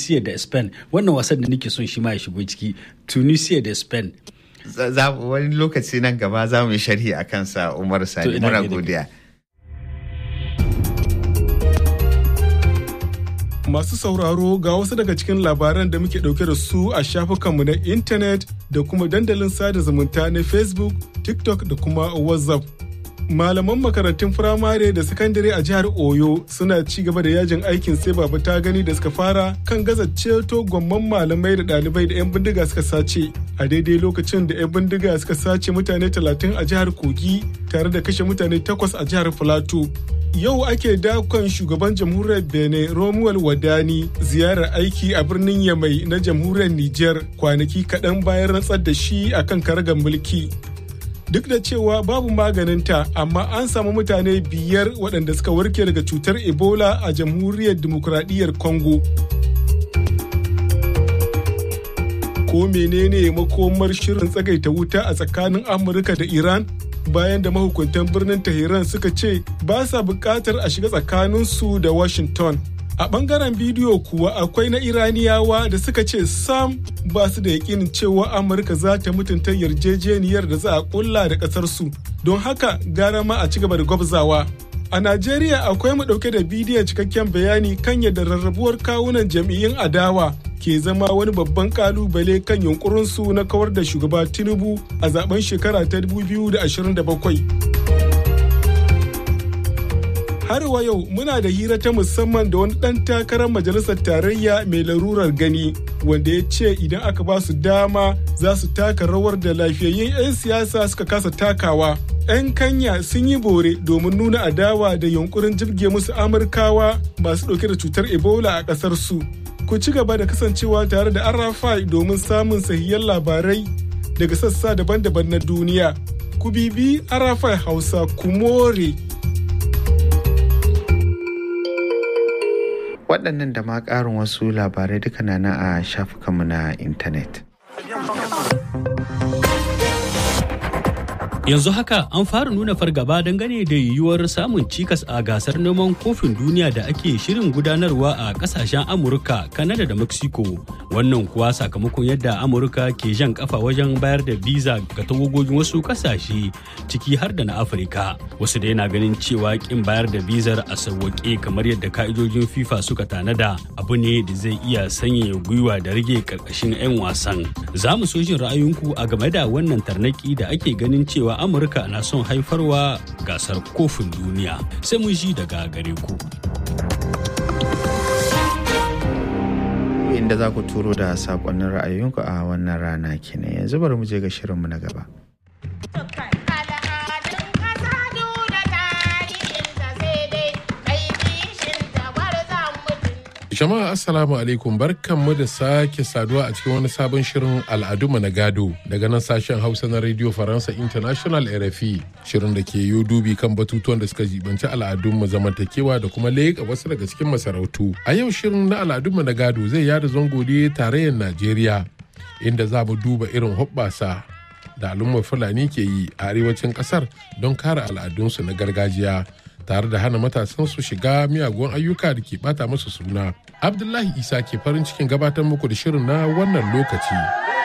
Tunisia da Spain. Wannan wasan da nake son shi ma ya shigo ciki. Tunisia da Spain. Wani lokaci nan gaba za mu yi sharhi a kansa, Umar Sani. Muna godiya. Masu sauraro ga wasu daga cikin labaran da muke ɗauke da su a shafukanmu na intanet da kuma dandalin sada zumunta na Facebook, TikTok da kuma WhatsApp. Malaman makarantun firamare da sakandare a jihar Oyo suna ci gaba da yajin aikin sai baba ta gani da suka fara kan gaza ceto gwamman malamai da ɗalibai da 'yan bindiga suka sace a daidai lokacin da 'yan bindiga suka sace mutane 30 a jihar Kogi tare da kashe mutane 8 a jihar Filato. Yau ake dakon shugaban jamhuriyar Benin Romuald Wadani ziyarar aiki a birnin Yamai na jamhuriyar Nijar kwanaki kaɗan bayan rantsar da shi akan karagar mulki. Duk da cewa babu maganinta, amma an samu mutane 5 waɗanda suka warke daga cutar Ebola a jamhuriyar Dimokuraɗiyyar Congo. Ko menene makomar shirin tsagaita wuta a tsakanin Amurka da Iran? Bayan da mahukuntan birnin Tehran suka ce ba sa bukatar a shiga tsakaninsu da Washington. A ɓangaren bidiyo kuwa akwai na Iraniyawa da suka ce sam ba su da yakinin cewa Amurka za ta mutunta yarjejeniyar da za a kulla da ƙasarsu. Don haka gara ma a ci gaba da gwabzawa. A Najeriya akwai mu ɗauke da bidiyon cikakken bayani kan yadda rarrabuwar kawunan jam'iyyun adawa ke zama wani babban kalubale kan yunkurinsu na kawar da shugaba Tinubu a zaben shekara ta 2027. Har wa yau muna da hira ta musamman da wani ɗan takarar majalisar tarayya mai larurar gani wanda ya ce idan aka ba su dama za su taka rawar da lafiyayyun 'yan siyasa suka kasa takawa. 'Yan Kenya sun yi bore domin nuna adawa da yunkurin jibge musu Amurkawa masu ɗauke da cutar Ebola a ƙasar su. Ku ci gaba da kasancewa tare da RFI domin samun sahihan labarai daga sassa daban-daban na duniya. Ku bibi RFI Hausa ku more. Waɗannan da ma ƙarin wasu labarai duka na a shafukanmu na intanet. Yanzu haka an fara nuna fargaba dangane da yiwuwar samun cikas a gasar neman kofin duniya da ake shirin gudanarwa a kasashen Amurka, Kanada da Mexico. Wannan kuwa sakamakon yadda Amurka ke jan kafa wajen bayar da biza ga tawagogin wasu kasashe ciki har da na Afirka. Wasu da yana ganin cewa kin bayar da bizar a sauwaƙe kamar yadda ka'idojin FIFA suka tanada abu ne da zai iya sanya gwiwa da rage karkashin 'yan wasan. Za mu so jin ra'ayinku a game da wannan tarnaki da ake ganin cewa Amurka na son haifarwa gasar kofin duniya. Sai mun ji daga gare ku. Inda za ku turo da saƙonnin ra'ayoyinku a wannan rana kenan. Yanzu bari mu je ga shirinmu na gaba. Jama'a assalamu alaikum, barkanmu da sake saduwa a cikin wani sabon shirin al'adunmu na gado daga nan sashen Hausa na Radio Faransa International RFI, shirin da ke yi dubi kan batutuwan da suka jibanci al'adunmu, zamantakewa da kuma leƙa wasu daga cikin masarautu. A yau shirin na al'adunmu na gado zai yada zango ne tarayyar Najeriya, inda za mu duba irin hoɓɓasa da al'ummar Fulani ke yi a arewacin ƙasar don kare al'adunsu na gargajiya, tare da hana matasan su shiga miyagun ayyuka da ke bata musu suna. Abdullahi Isa ke farin cikin gabatar muku da shirin na wannan lokaci.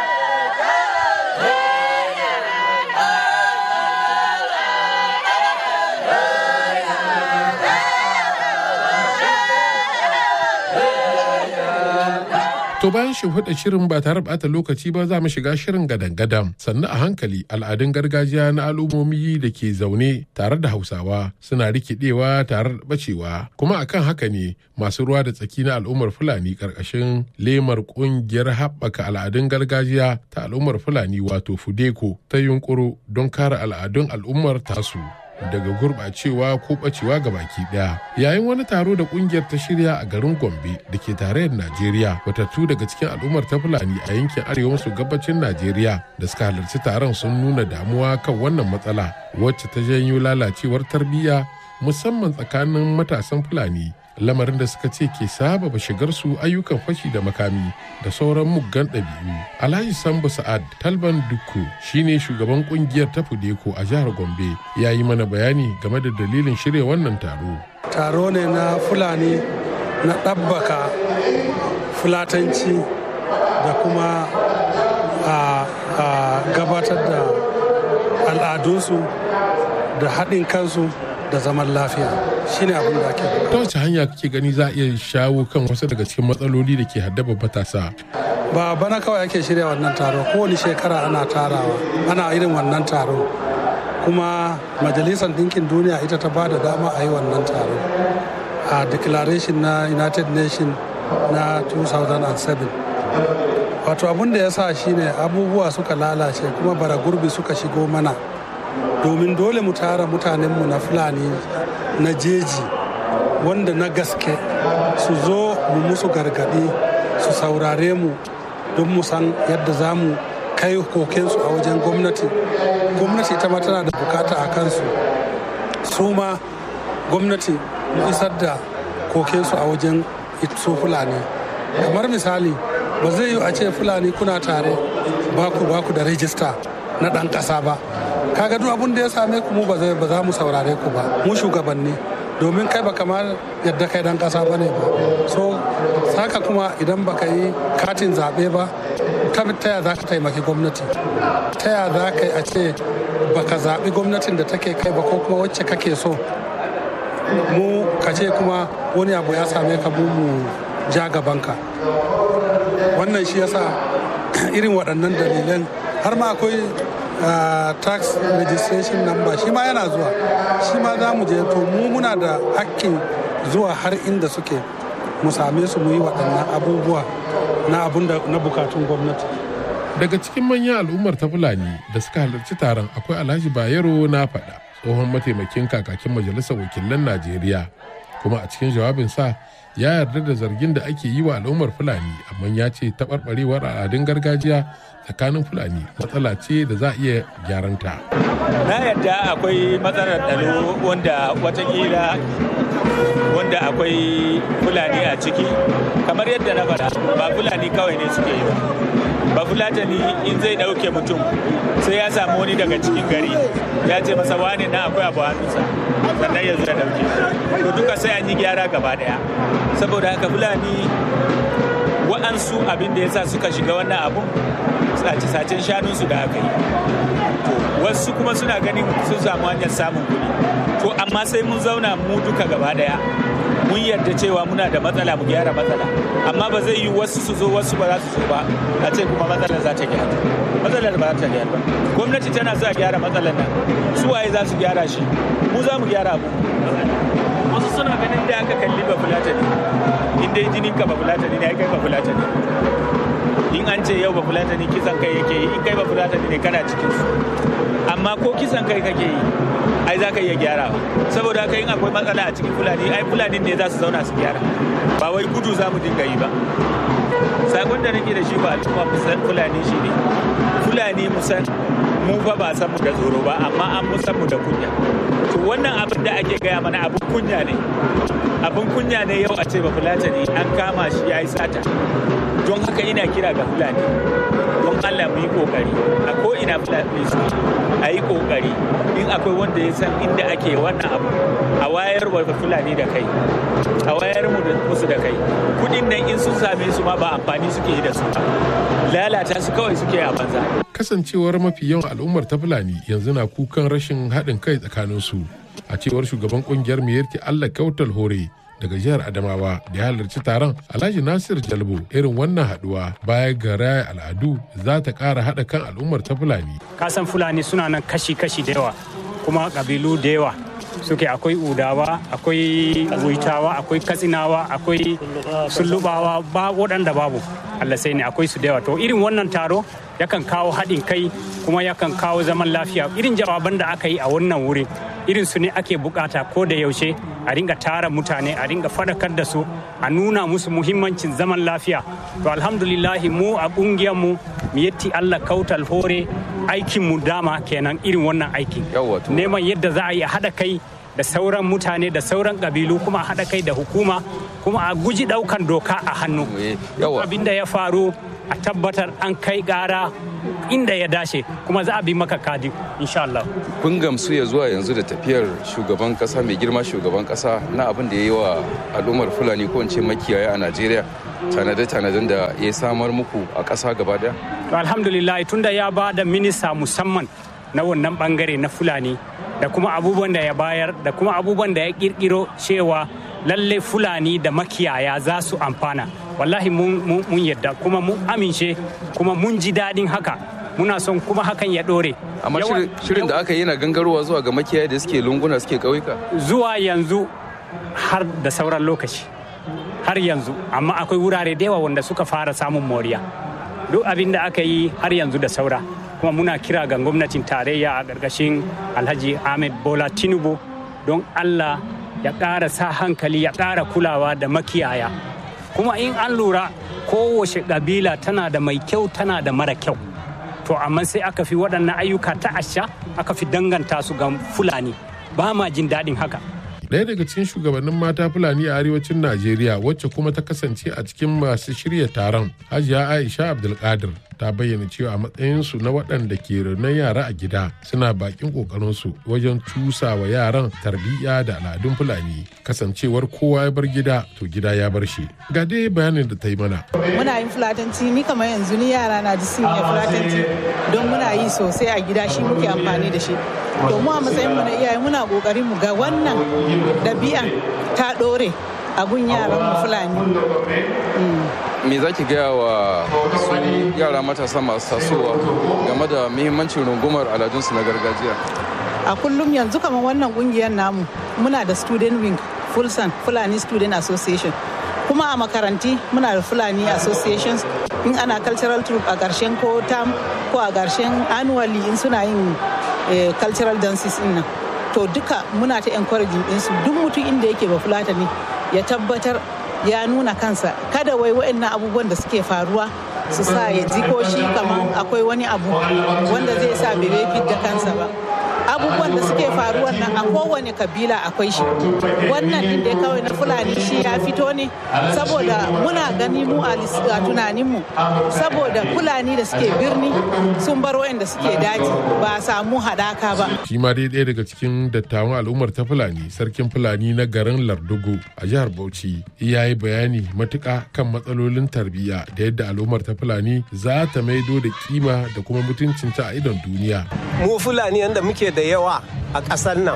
To bayan shimfiɗa shirin ba tare ɓata lokaci ba za mu shiga shirin gadan-gadan, sannan a hankali al'adun gargajiya na al'ummomi da ke zaune tare da Hausawa suna rikidewa tare da ɓacewa. Kuma akan haka ne masu ruwa da tsaki na al'ummar Fulani ƙarƙashin lemar ƙungiyar haɓaka al'adun gargajiya ta al'ummar Fulani wato Fudeko ta yunƙuro don kare al'adun al'ummar tasu daga gurɓacewa ko ɓacewa ga baki ɗaya. Yayin wani taro da ƙungiyar ta shirya a garin Gombe da ke tarayyar Najeriya, watattu daga cikin al'ummar ta Fulani a yankin arewa maso gabacin Najeriya da suka halarci taron sun nuna damuwa kan wannan matsala wacce ta janyo lalacewar tarbiyya musamman tsakanin matasan Fulani, lamarin da suka ce ke sababa shigar su ayyukan fashi da makami da sauran muggan ɗabi'u. Alhaji Sambu Sa'ad Talban Dukku shine shugaban kungiyar ta Fudeko a jihar Gombe, ya yi mana bayani game da dalilin shirya wannan taro. Taro ne na Fulani na ɗabbaka fulatanci da kuma gabatar da al'adunsu da haɗin kansu da zaman lafiya shine abin da ake ta wace hanya kake gani za a iya shawo kan wasu daga cikin matsaloli da ke haddaba matasa? Ba bana kawai ake shirya wannan taro, kowane shekara ana irin wannan taro, kuma majalisar ɗinkin duniya ita ta ba da dama a yi wannan taro a declaration na United Nations na 2007. Wato abin da ya sa shine abubuwa suka lalace kuma bara gurbi suka shigo mana, domin dole mu tara mutanenmu na Fulani na jeji wanda na gaske su zo mu musu gargaɗi su saurare mu don mu san yadda za mu kai kokensu a wajen gwamnati. Gwamnati ita ma tana da bukata a kansu, su ma gwamnati mu isar da kokensu a wajen su Fulani. Kamar misali, ba zai yi a ce Fulani kuna tare baku da rajista na ɗan ƙasa ba. Kaga duk abin da ya same ku mu ba za mu saurare ku ba, mu shugabanni, domin kai ba kamar yadda kai dan kasa bane ba. So saka kuma idan baka yi katin zaɓe ba, ta yaya za ka taimaki gwamnati, ta yaya za ka yi a ce baka zaɓi gwamnatin da take kai ba ko kuma wacce kake so, mu ka ce kuma wani abu ya same ka mu ja gabanka. Wannan shi yasa irin waɗannan dalilan har ma akwai tax registration number shi ma yana zuwa, shi ma za mu je, to mu muna da hakkin zuwa har inda suke mu same su mu yi waɗannan abubuwa na bukatun gwamnati. Daga cikin manyan al'ummar ta Fulani da suka halarci taron akwai Alhaji Bayero na faɗa, tsohon mataimakin kakakin majalisar wakilan Najeriya, kuma a cikin jawabinsa ya yarda da zargin da ake yi wa al'ummar Fulani, amma ya ce taɓarɓarewar al'adun gargajiya tsakanin Fulani matsala ce da za a iya gyaranta. Na yarda akwai matsalar tsaro wanda akwai Fulani a ciki, kamar yadda na faɗa ba Fulani kawai ne suke yi ba Fulatani in zai ɗauke mutum sai ya samu wani daga cikin gari ya ce masa wani na akwai abu hannunsa sannan ya zo ya ɗauke, to duka sai an yi gyara gaba ɗaya. Saboda haka Fulani wa'ansu abin da ya sa suka shiga wannan abun sace-sacen shanunsu da aka yi, wasu kuma suna ganin sun samu hanyar samun kuɗi. To amma sai mun zauna mu duka gaba daya mun yarda cewa muna da matsala, mu gyara matsala, amma ba zai yi wasu su zo wasu ba za su so ba a ce kuma matsalar za ta gyara. Matsalar ba za ta gyara ba. Gwamnati tana za a gyara matsalar nan, su waye za su gyara shi? Mu za mu gyara abu. Wasu suna ganin da aka kalli ba Fulatani, in dai jinin ka ba Fulatani ne, ai kai ba Fulatani. In an ce yau ba Fulatani kisan kai yake yi, in kai ba Fulatani ne kana cikin su. Amma ko kisan kai kake yi, ai za ka iya gyara, saboda haka in akwai matsala a cikin Fulani, ai Fulani ne za su zauna su gyara, ba wai gudu za mu dinga yi ba. Sakon da nake da shi ba al'umma musan Fulani shi ne, Fulani musan mu fa ba san mu da tsoro ba, amma an musan mu da kunya. To wannan abin da ake gaya mana abin kunya ne, abin kunya ne yau a ce ba Fulatani an kama shi ya yi sata. Don haka ina kira ga Fulani, don Allah mu yi kokari a ko ina Fulani su a yi kokari, in akwai wanda ya san inda ake wannan abu a wayar wa Fulani da kai, a wayar musu da kai. Kudin nan in sun same su ma ba amfani suke yi da su ba, lalata su kawai suke a banza. Kasancewar mafi yawan al'ummar ta Fulani yanzu na kukan rashin haɗin kai tsakanin su, a cewar shugaban kungiyar Miyarki Allah Kautal Hore daga jihar Adamawa da ya halarci taron, Alhaji Nasir Jalbo, irin wannan haduwa baya ga raya al'adu za ta ƙara haɗa kan al'ummar ta Fulani. Kasan Fulani suna nan kashi-kashi da yawa, kuma ƙabilu da yawa suke, akwai Udawa, akwai Wuitawa, akwai Katsinawa, akwai Sullubawa, ba waɗanda babu, Allah sai ne akwai su da yawa. To irin wannan taro yakan kawo haɗin kai kuma yakan kawo zaman lafiya. Irin jawaban da aka yi a wannan wurin irin su ne ake bukata ko da yaushe a ringa tara mutane, a ringa fadakar da su, a nuna musu muhimmancin zaman lafiya. To alhamdulillahi mu a kungiyar mu Miyatti Allah Kautal Hore aikin mu dama kenan irin wannan aikin, neman yadda za a yi a haɗa kai da sauran mutane da sauran ƙabilu, kuma a haɗa kai da hukuma, kuma a guji ɗaukan doka a hannu. Abin da ya faru a tabbatar an kai ƙara inda ya dace kuma za a bi maka kadi insha Allah. Kun gamsu ya zuwa yanzu da tafiyar shugaban kasa mai girma shugaban kasa na abin da ya yi wa al'ummar Fulani ko in ce makiyaya a Najeriya tanade-tanaden da ya samar muku a ƙasa gaba daya? Alhamdulillah tunda ya ba da minista musamman na wannan bangare na Fulani da kuma abubuwan da ya bayar da kuma abubuwan da ya kirkiro cewa lalle Fulani da makiyaya za su amfana. Wallahi mun yadda kuma mun amince kuma mun ji daɗin haka. Muna son kuma hakan ya ɗore. Amma shirin da aka yi na gangarowa zuwa ga makiyaya da suke lunguna suke ƙauyuka? Zuwa yanzu har da sauran lokaci. Har yanzu amma akwai wurare da yawa wanda suka fara samun moriya. Duk abin da aka yi har yanzu da saura. Kuma muna kira ga gwamnatin tarayya a ƙarƙashin Alhaji Ahmed Bola Tinubu don Allah ya ƙara sa hankali ya ƙara kulawa da makiyaya. Kuma in an lura kowace ƙabila tana da mai kyau tana da mara kyau. To amma sai aka fi waɗannan ayyuka ta asha aka fi danganta su ga Fulani. Ba ma jin daɗin haka. Ɗaya daga cikin shugabannin mata Fulani a arewacin Najeriya wacce kuma ta kasance a cikin masu shirya taron, Hajiya Aisha Abdulkadir, ta bayyana cewa a matsayinsu na waɗanda ke renon yara a gida suna bakin ƙoƙarinsu wajen cusa wa yaran tarbiyya da al'adun Fulani. Kasancewar kowa ya bar gida to gida ya bar shi. Ga dai bayanin da ta yi mana. Muna yin Fulatanci, ni kamar yanzu ni yara na ji sun yi Fulatanci don muna yi sosai a gida, shi muke amfani da shi. To mu a matsayin mu na iyaye muna ƙoƙarin mu ga wannan ɗabi'an ta ɗore a gun yaran mu Fulani. Me za ki gaya wa su yara matasa masu tasowa game da muhimmancin rungumar aladunsu na gargajiya? A kullum yanzu kamar wannan kungiyar namu muna da student wing Fulsan Fulani Student Association, kuma a makaranti muna da Fulani Associations. In ana cultural troupe a ƙarshen ko term ko a ƙarshen annually in suna yin cultural dances in nan, to duka muna ta encouraging ɗinsu duk mutum inda yake ba Fulatani ya tabbatar ya nuna kansa, kada wai waɗannan abubuwan da suke faruwa su sa ya ji ko shi kamar akwai wani abu wanda zai sa bai fidda kansa ba. Abubuwan da suke faruwa nan a kowane kabila akwai shi. Wannan din da kawai na Fulani shi ya fito ne saboda muna gani mu a tunaninmu, saboda Fulani da suke birni sun bar wa'anda suke daji ba a samu hadaka ba. Shi ma dai ɗaya daga cikin dattawan al'ummar ta Fulani, sarkin Fulani na garin Lardugo a jihar Bauchi, ya yi bayani matuƙa kan matsalolin tarbiyya da yadda al'ummar ta Fulani za ta maido da kima da kuma mutuncinta a idon duniya. Mu Fulani yanda muke da yawa a ƙasar nan,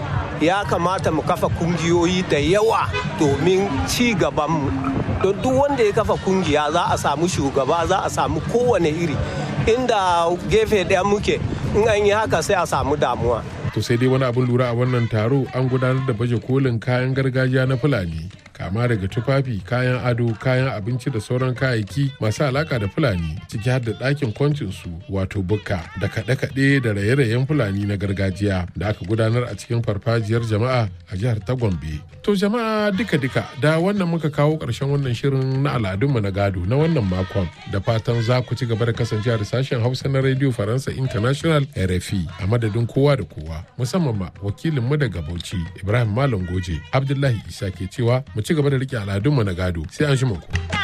ya kamata mu kafa kungiyoyi da yawa domin ci gabanmu. Don duk wanda ya kafa kungiya za a samu shugaba, za a samu kowane iri. Inda gefe ɗaya muke, in an yi haka sai a samu damuwa. To sai dai wani abin lura a wannan taro, an gudanar da baje kolin kayan gargajiya na Fulani, kama daga tufafi, kayan ado, kayan abinci da sauran kayayyaki masu alaka da Fulani, ciki har da ɗakin kwancinsu wato bukka, da kaɗe-kaɗe da raye-rayen Fulani na gargajiya da aka gudanar a cikin farfajiyar jama'a a jihar ta Gombe. To jama'a duka-duka da wannan muka kawo ƙarshen wannan shirin na al'adunmu na gado na wannan makon, da fatan za ku ci gaba da kasancewa da sashen Hausa na Radio Faransa International RFI a madadin kowa da kowa, musamman ma wakilinmu daga Bauchi Ibrahim Malam Goje. Abdullahi Isa ke cewa mu ci gaba da rike al'adunmu na gado, sai an shi ku.